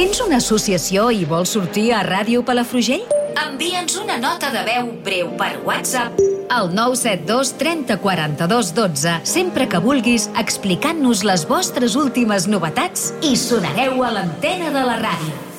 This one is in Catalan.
Tens una associació i vols sortir a Ràdio Palafrugell? Envia'ns una nota de veu breu per WhatsApp al 972 30 42 12, sempre que vulguis, explicant-nos les vostres últimes novetats, i sonareu a l'antena de la ràdio.